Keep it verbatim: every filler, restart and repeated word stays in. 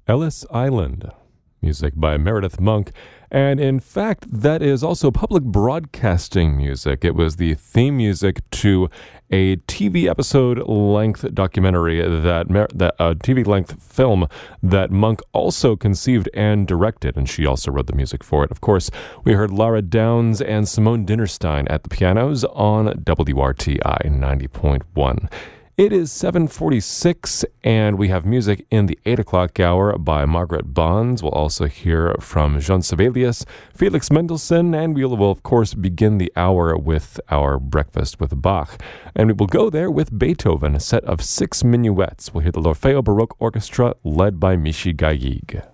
Ellis Island, music by Meredith Monk. And in fact, that is also public broadcasting music. It was the theme music to a T V episode length documentary that, that a T V length film that Monk also conceived and directed, and she also wrote the music for it. Of course, we heard Lara Downs and Simone Dinnerstein at the pianos on W R T I ninety point one. It is seven forty-six, and we have music in the eight o'clock hour by Margaret Bonds. We'll also hear from Jean Sibelius, Felix Mendelssohn, and we will, of course, begin the hour with our Breakfast with Bach. And we will go there with Beethoven, a set of six minuets. We'll hear the L'Orfeo Baroque Orchestra led by Michi Gaillig.